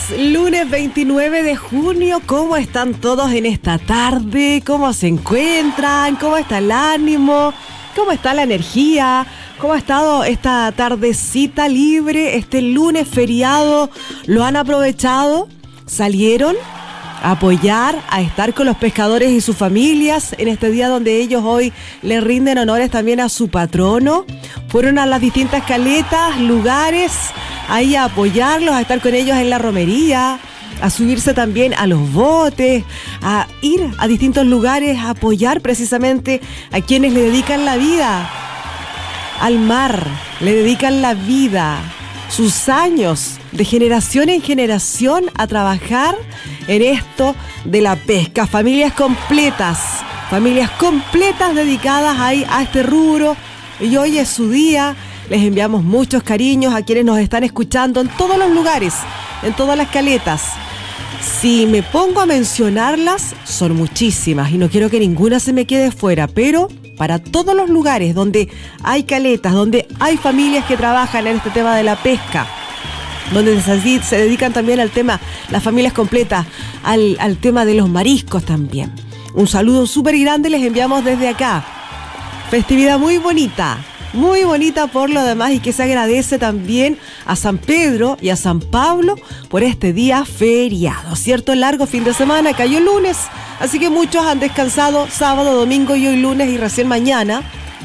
lunes 29 de junio. ¿Cómo están todos en esta tarde? ¿Cómo se encuentran? ¿Cómo está el ánimo? ¿Cómo está la energía? ¿Cómo ha estado esta tardecita libre? Este lunes feriado, ¿lo han aprovechado? ¿Salieron a apoyar, a estar con los pescadores y sus familias en este día donde ellos hoy le rinden honores también a su patrono? Fueron a las distintas caletas, lugares, ahí a apoyarlos, a estar con ellos en la romería, a subirse también a los botes, a ir a distintos lugares a apoyar precisamente a quienes le dedican la vida al mar, le dedican la vida, sus años de generación en generación a trabajar en esto de la pesca. Familias completas dedicadas ahí a este rubro, y hoy es su día. Les enviamos muchos cariños a quienes nos están escuchando en todos los lugares, en todas las caletas. Si me pongo a mencionarlas, son muchísimas y no quiero que ninguna se me quede fuera, pero para todos los lugares donde hay caletas, donde hay familias que trabajan en este tema de la pesca, donde se dedican también al tema, las familias completas, al tema de los mariscos también. Un saludo súper grande les enviamos desde acá. Festividad muy bonita por lo demás, y que se agradece también a San Pedro y a San Pablo por este día feriado, ¿cierto? Largo fin de semana, cayó el lunes, así que muchos han descansado sábado, domingo y hoy lunes, y recién mañana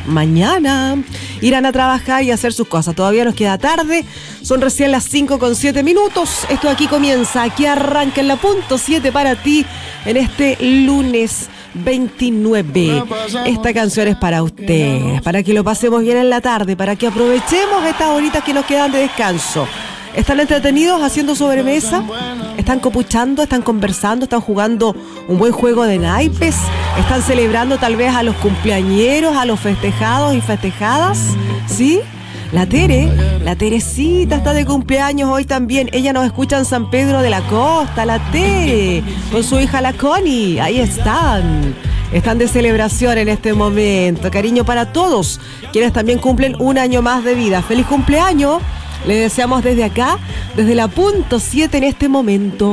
irán a trabajar y a hacer sus cosas. Todavía nos queda tarde, son recién las 5:07. Esto aquí comienza, aquí arranca en la punto 7 para ti en este lunes 29. Esta canción es para ustedes, para que lo pasemos bien en la tarde, para que aprovechemos estas horitas que nos quedan de descanso. ¿Están entretenidos haciendo sobremesa? ¿Están copuchando? ¿Están conversando? ¿Están jugando un buen juego de naipes? ¿Están celebrando tal vez a los cumpleañeros, a los festejados y festejadas? ¿Sí? La Teresita está de cumpleaños hoy también. Ella nos escucha en San Pedro de la Costa, la Tere, con su hija la Connie. Ahí están de celebración en este momento. Cariño para todos quienes también cumplen un año más de vida. ¡Feliz cumpleaños! Le deseamos desde acá, desde la punto 7 en este momento.